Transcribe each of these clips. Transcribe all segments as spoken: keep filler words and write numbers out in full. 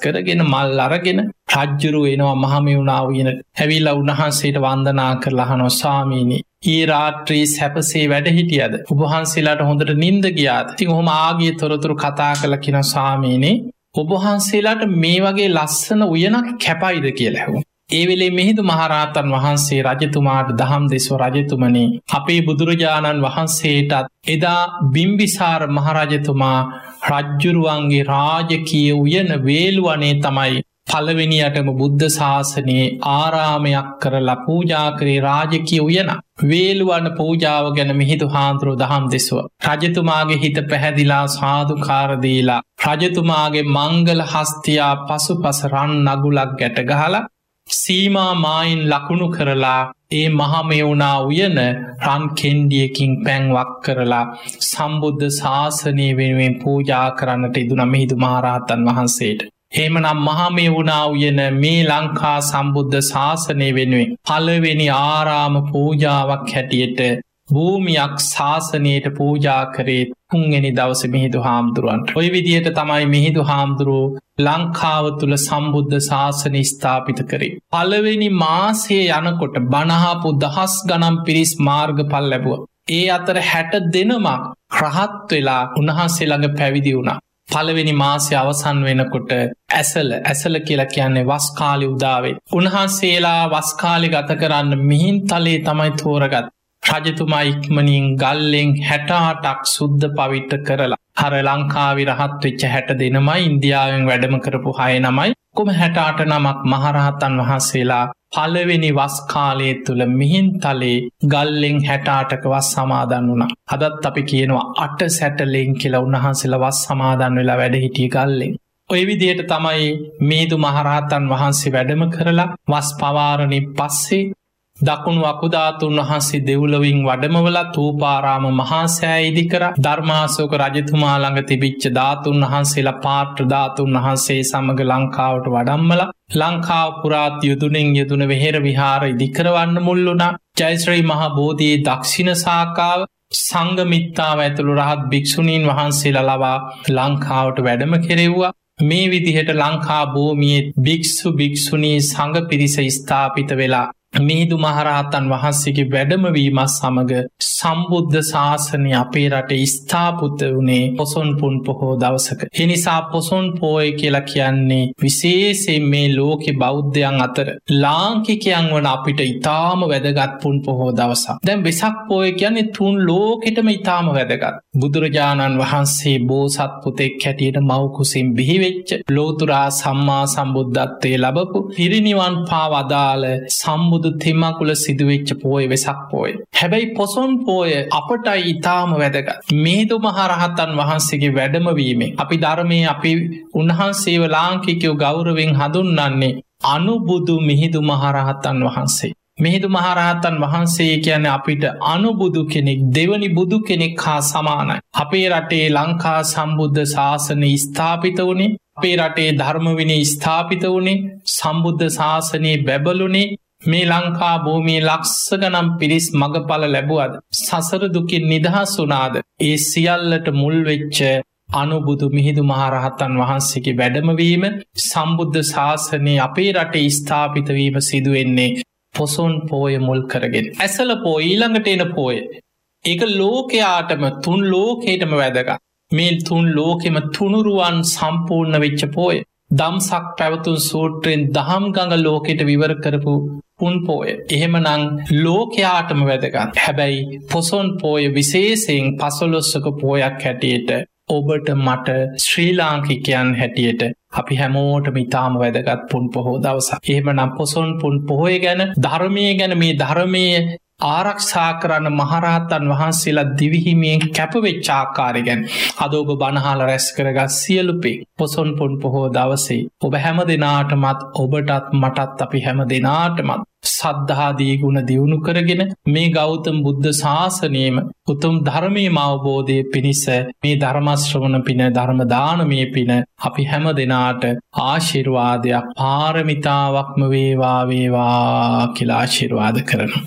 කරගෙන මල් අරගෙන රජ්ජුරුව එනවා මහමෙවුනා උයන ඇවිල්ලා උන්වහන්සේට වන්දනා කරලා අහනවා ස්වාමීනි ඊ රාත්‍රී සැපසේ වැඩ හිටියද ඔබ වහන්සේලාට හොඳට නිින්ද ගියාද ඉතින් ඔහොම ආගිය තොරතුරු කතා කරලා කියන ස්වාමීනි ඔබ වහන්සේලාට මේ වගේ ලස්සන උයනක් කැපයිද කියලා ඇහුවා ඒ වෙලේ මිහිඳු මහරහතන් වහන්සේ රජතුමාට දහම් දෙසව රජතුමනි අපේ බුදුරජාණන් වහන්සේටත් එදා බිම්බිසාර මහරජතුමා රජ්ජුරුවන්ගේ රාජකීය උයන වේළුවනේ තමයි පළවෙනියටම බුද්ධ ශාසනයේ ආරාමයක් කරලා පූජා කරේ රාජකීය උයන වේළුවන පූජාව ගැන මිහිඳු හාමුදුරුවෝ දහම් දෙසුවා රජතුමාගේ හිත පැහැදිලා සාදුකාර දීලා රජතුමාගේ මංගල හස්තියා පසුපස රන් නගුලක් ගැට ගහලා සීමා මායින් ලකුණු කරලා ඒ මහමෙවුනා උයන රන් කෙන්ඩියකින් පැන්වක් කරලා සම්බුද්ධ ශාසනය වෙනුවෙන් පූජා කරන්නට ඉදුණ මිහිඳු මහරහතන් වහන්සේට. එහෙමනම් මහමෙවුනා උයන මේ ලංකා සම්බුද්ධ ශාසනය වෙනුවෙන් පළවෙනි ආරාම පූජාවක් හැටියට භූමියක් ශාසනයට පූජා කරේ තුන්වෙනි දවසේ මිහිඳු හාමුදුරුවන්ට. ওই විදිහට තමයි මිහිඳු හාමුදුරුවෝ ලංකාව තුල සම්බුද්ධ ශාසනය ස්ථාපිත කරේ. පළවෙනි මාසයේ යනකොට බණහපු දහස් ගණන් පිරිස් මාර්ගඵල ලැබුවා. ඒ අතර හැට දෙනමක් රහත් වෙලා උන්වහන්සේ ළඟ පැවිදි වුණා. පළවෙනි මාසය අවසන් වෙනකොට ඇසල ඇසල කියලා කියන්නේ වස් කාලේ උදාවේ. උන්වහන්සේලා වස් කාලේ ගත කරන්න මිහින්තලේ තමයි තෝරගත්තේ. රජතුමා ඉක්මනින් ගල්ලෙන් හැට අටක් සුද්ධ පවිත්‍ර කරලා අර ලංකාවේ රහත් වෙච්ච හැට දෙනමයි ඉන්දියාවෙන් වැඩම කරපු හය නමයි කොම හැට අට නමක් මහරහතන් වහන්සේලා පළවෙනි වස් කාලයේ තුල මිහින්තලේ ගල්ලෙන් හැට අටක වස් සමාදන් වුණා. අදත් අපි කියනවා අට සැටලෙන් කියලා උන්වහන්සේලා වස් සමාදන් වෙලා වැඩ හිටියේ ගල්ලෙන්. ඔය විදිහට තමයි මිහිඳු මහරහතන් වහන්සේ වැඩම කරලා වස් පවාරණේ පස්සේ දකුණු අකුධාතුන් වහන්සේ දෙව්ලොවින් වඩමවලා තූපාරාම මහා සෑය ඉදි කරා. ධර්මාශෝක රජතුමා ළඟ තිබිච්ච ධාතුන් වහන්සේලා පාත්‍ර ධාතුන් වහන්සේ සමග ලංකාවට වඩම්මලා ලංකාව පුරාත් යුදුනෙන් යුදුන වෙහෙර විහාර ඉදි කරවන්න මුල් වුණා. ජයශ්‍රී මහා බෝධියේ දක්ෂිණ ශාඛාව සංඝමිත්තාව ඇතුළු රහත් භික්ෂුණීන් වහන්සේලා ලවා ලංකාවට වැඩම කෙරෙව්වා. මේ විදිහට ලංකා භූමියේ භික්ෂු භික්ෂුණී සංඝ පිරිස ස්ථාපිත වෙලා මිහිඳු මහරහතන් වහන්සේගේ වැඩමවීමත් සමග සම්බුද්ධ ශාසනය අපේ රටේ ස්ථාපිත වුණේ පොසොන් පුන් පොහෝ දවසක. ඒ නිසා පොසොන් පෝය කියලා කියන්නේ විශේෂයෙන් මේ ලෝකේ බෞද්ධයන් අතර ලාංකිකයන් වන අපිට ඊටාම වැදගත් පුන් පොහෝ දවසක්. දැන් වෙසක් පෝය කියන්නේ තුන් ලෝකෙටම ඊටාම වැදගත්. බුදුරජාණන් වහන්සේ බෝසත් පුතෙක් හැටියට මව් කුසින් බිහි වෙච්ච ලෝතුරා සම්මා සම්බුද්ධත්වයේ ලැබපු පිරිනිවන් පාව අදාළ සම්බුද්ධ තෙමකුල සිදුවෙච්ච පෝය වෙසක් පෝය. හැබැයි පොසොන් පෝය අපටයි ඊටාම වැදගත්. මිහිඳු මහරහතන් වහන්සේගේ වැඩමවීමෙන් අපි ධර්මයේ අපි උන්වහන්සේව ලාංකිකයෝ ගෞරවයෙන් හඳුන්වන්නේ අනුබුදු මිහිඳු මහරහතන් වහන්සේ. මිහිඳු මහරහතන් වහන්සේ කියන්නේ අපිට අනුබුදු කෙනෙක්, දෙවනි බුදු කෙනෙක් හා සමානයි. අපේ රටේ ලංකා සම්බුද්ධ ශාසනය ස්ථාපිත වුණේ, අපේ රටේ ධර්ම විනය ස්ථාපිත වුණේ, සම්බුද්ධ ශාසනය බැබළුනේ මේ ලංකා භූමියේ ලක්ෂ ගණන් පිරිස් මගඵල ලැබුවද, සසර දුකින් නිදහස් වුණාද, ඒ සියල්ලට මුල් වෙච්ච අනුබුදු මිහිඳු මහරහතන් වහන්සේගේ වැඩමවීම, සම්බුද්ධ ශාසනය අපේ රටේ ස්ථාපිත වීම සිදු වෙන්නේ පොසොන් පෝය මුල් කරගෙන. ඇසල පෝය ඊළඟට එන පෝය. ඒක ලෝකයාටම තුන් ලෝකයටම වැදගත්. මේ තුන් ලෝකෙම තුනුරුවන් සම්පූර්ණ වෙච්ච පෝය. දම්සක් පැවතුන් සූත්‍රයෙන් දහම් ගඟ ලෝකෙට විවර කරපු පුන් පෝය. එහෙමනම් ලෝකයාටම වැදගත්. හැබැයි පොසොන් පෝය විශේෂයෙන් පසළොස්වක පෝයක් හැටියට ඔබට මට ශ්‍රී ලාංකිකයන් හැටියට අපි හැමෝටම ඉතාම වැදගත් පුන් පොහෝ දවසක්. එහෙමනම් පොසොන් පුන් පොහොය ගැන, ධර්මයේ ගැන, මේ ධර්මයේ ආරක්ෂා කරන්න මහරහතන් වහන්සේලා දිවිහිමියෙන් කැපවෙච්ච ආකාරය ගැන අද ඔබ බණහල රැස් කරගත් සියලු පින් පොසොන් පුන් පොහෝ දවසේ ඔබ හැම දිනාටමත්, ඔබටත් මටත් අපි හැම දිනාටමත් සද්ධාදී ගුණ දියුණු කරගෙන මේ ගෞතම බුද්ධ ශාසනයේම උතුම් ධර්මයේ අවබෝධයේ පිණිස මේ ධර්ම ශ්‍රවණ පින, ධර්ම දානමේ පින අපි හැම දිනාට ආශිර්වාදයක්, පාරමිතාවක්ම වේවා වේවා කියලා ආශිර්වාද කරනවා.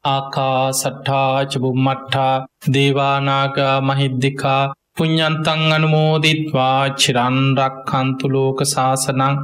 ආකාසට්ඨා ච බුම්මට්ඨා දේවානාගා මහිද්దికා පුඤ්ඤන්තං අනුමෝදිත්වා චිරන් රක්ඛන්තු ලෝක සාසනං